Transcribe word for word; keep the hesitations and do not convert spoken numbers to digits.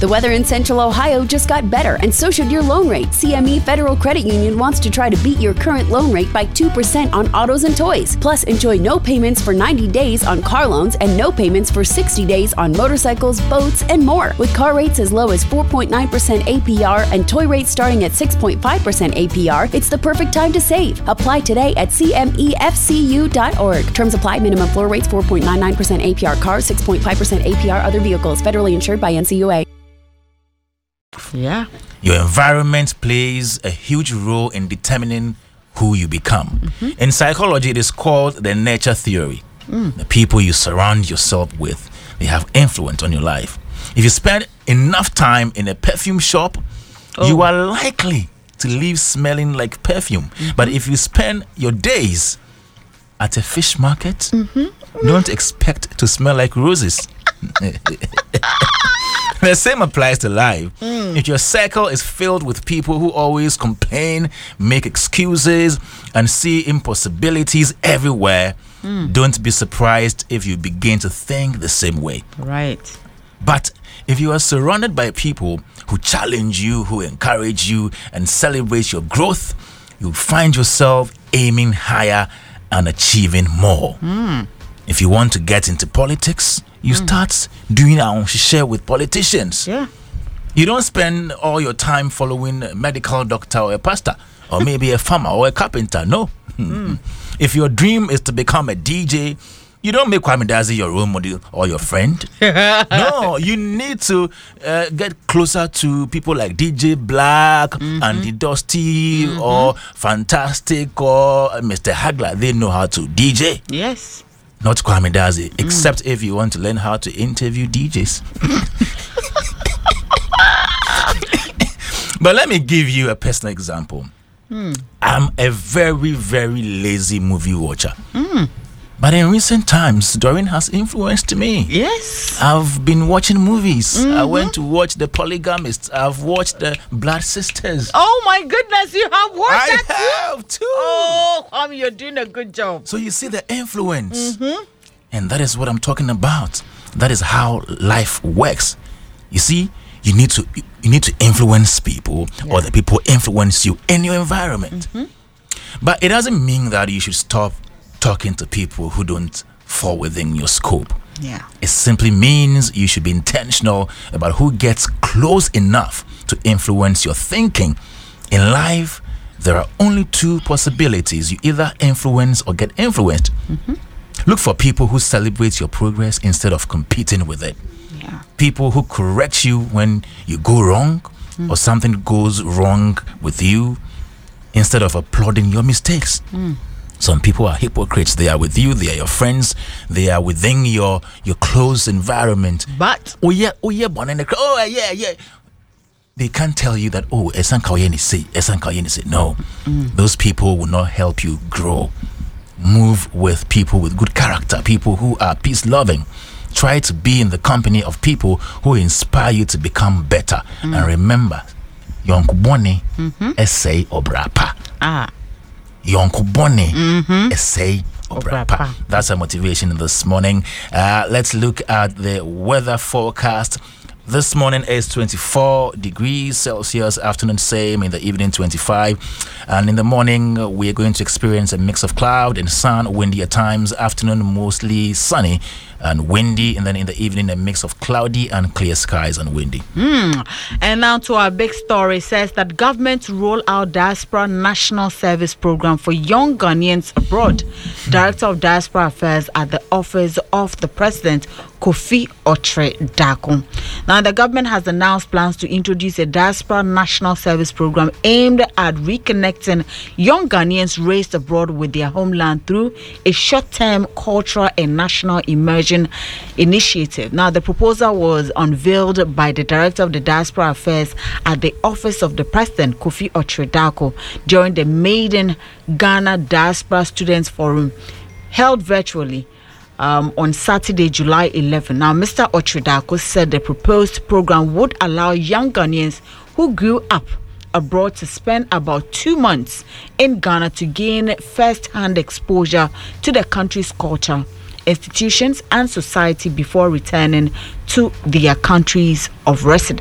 The weather in Central Ohio just got better, and so should your loan rate. C M E Federal Credit Union wants to try to beat your current loan rate by two percent on autos and toys. Plus, enjoy no payments for ninety days on car loans and no payments for sixty days on motorcycles, boats, and more. With car rates as low as four point nine percent A P R and toy rates starting at six point five percent A P R, it's the perfect time to save. Apply today at C M E F C U dot org. Terms apply. Minimum floor rates four point nine nine percent A P R cars, six point five percent A P R other vehicles. Federally insured by N C U A. Yeah. Your environment plays a huge role in determining who you become. Mm-hmm. In psychology, it is called the nurture theory. Mm. The people you surround yourself with, they have influence on your life. If you spend enough time in a perfume shop, oh. you are likely to leave smelling like perfume. Mm-hmm. But if you spend your days at a fish market, mm-hmm. don't expect to smell like roses. The same applies to life. Mm. If your circle is filled with people who always complain, make excuses, and see impossibilities everywhere, mm. don't be surprised if you begin to think the same way. Right. But if you are surrounded by people who challenge you, who encourage you, and celebrate your growth, you'll find yourself aiming higher and achieving more. Mm. If you want to get into politics, you mm. start doing our share with politicians. Yeah. You don't spend all your time following a medical doctor or a pastor, or maybe a farmer or a carpenter. No. Mm. If your dream is to become a D J, you don't make Kwame Dazi your role model or your friend. No, you need to uh, get closer to people like D J Black, mm-hmm. Andy Dusty, mm-hmm. or Fantastic, or Mister Hagler. They know how to D J. Yes. Not Kwame Dazi, except mm. if you want to learn how to interview D Js. But let me give you a personal example. Mm. I'm a very, very lazy movie watcher. Mm. But in recent times, Doreen has influenced me. Yes. I've been watching movies. Mm-hmm. I went to watch The Polygamist. I've watched The Blood Sisters. Oh my goodness, you have watched I that too? I have too. Oh, Kwame, you're doing a good job. So you see the influence. Mm-hmm. And that is what I'm talking about. That is how life works. You see, you need to you need to influence people, yeah. or the people influence you in your environment. Mm-hmm. But it doesn't mean that you should stop talking to people who don't fall within your scope. Yeah. It simply means you should be intentional about who gets close enough to influence your thinking. In life, there are only two possibilities. You either influence or get influenced. Mm-hmm. Look for people who celebrate your progress instead of competing with it. Yeah. People who correct you when you go wrong, mm. or something goes wrong with you, instead of applauding your mistakes. Mm. Some people are hypocrites. They are with you. They are your friends. They are within your your close environment. But oh yeah, oh yeah, oh yeah, yeah. They can't tell you that. Oh, Esan Kawyeni say, Esan Kawyeni say. No, mm. those people will not help you grow. Move with people with good character, people who are peace loving. Try to be in the company of people who inspire you to become better. Mm. And remember, Yonkubone mm-hmm. essay obrapa. Ah. Yonkubone mm-hmm. essay obrapa. That's our motivation this morning. Uh, let's look at the weather forecast. This morning is twenty-four degrees Celsius, afternoon same, in the evening twenty-five. And in the morning, we are going to experience a mix of cloud and sun, windy at times, afternoon mostly sunny and windy, and then in the evening, a mix of cloudy and clear skies and windy. Mm. And now to our big story, says that government roll out Diaspora National Service Program for young Ghanaians abroad. Director of Diaspora Affairs at the Office of the President, Kofi Otchere-Darko. Now, the government has announced plans to introduce a Diaspora National Service Program aimed at reconnecting young Ghanaians raised abroad with their homeland through a short-term cultural and national immersion initiative. Now, the proposal was unveiled by the Director of the Diaspora Affairs at the Office of the President, Kofi Otchere-Darko, during the Maiden Ghana Diaspora Students Forum held virtually Um, on Saturday, July eleventh. Now, Mister Otchere-Darko said the proposed program would allow young Ghanaians who grew up abroad to spend about two months in Ghana to gain first-hand exposure to the country's culture, institutions, and society before returning to their countries of residence.